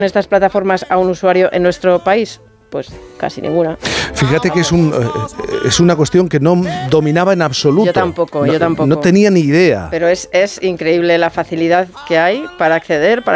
estas plataformas a un usuario en nuestro país? Pues casi ninguna. Fíjate que es una cuestión que no dominaba en absoluto. Yo tampoco. No tenía ni idea. Pero es increíble la facilidad que hay para acceder,